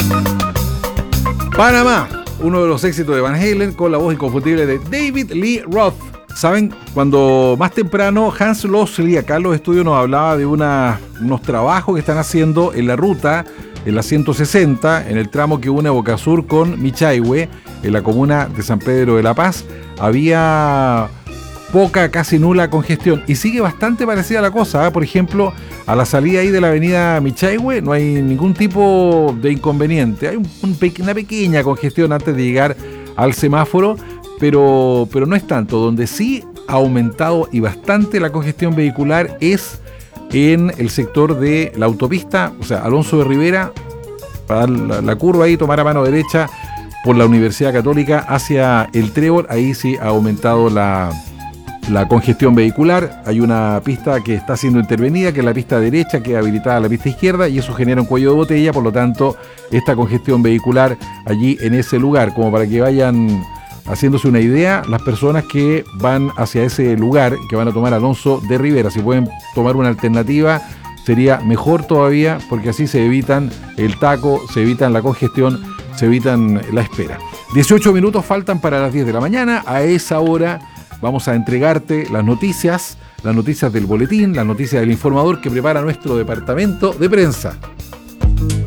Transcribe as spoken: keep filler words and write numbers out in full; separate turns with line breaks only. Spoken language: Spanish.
Panamá, uno de los éxitos de Van Halen con la voz inconfundible de David Lee Roth. ¿Saben? Cuando más temprano Hans Losley acá en los estudios nos hablaba de una, unos trabajos que están haciendo en la ruta, en la ciento sesenta, en el tramo que une Bocasur con Michaihue, en la comuna de San Pedro de la Paz, había poca, casi nula congestión. Y sigue bastante parecida la cosa, ¿eh? Por ejemplo, a la salida ahí de la avenida Michaihue no hay ningún tipo de inconveniente. Hay un, un, una pequeña congestión antes de llegar al semáforo, pero, pero no es tanto. Donde sí ha aumentado y bastante la congestión vehicular es en el sector de la autopista, o sea, Alonso de Rivera, para dar la, la curva ahí, tomar a mano derecha por la Universidad Católica hacia el Trébol. Ahí sí ha aumentado la... la congestión vehicular. Hay una pista que está siendo intervenida, que es la pista derecha, que es habilitada a la pista izquierda, y eso genera un cuello de botella. Por lo tanto, esta congestión vehicular allí en ese lugar, como para que vayan haciéndose una idea las personas que van hacia ese lugar, que van a tomar Alonso de Rivera. Si pueden tomar una alternativa, sería mejor todavía, porque así se evitan el taco, se evitan la congestión, se evitan la espera. dieciocho minutos faltan para las diez de la mañana. A esa hora vamos a entregarte las noticias, las noticias del boletín, las noticias del informador que prepara nuestro departamento de prensa.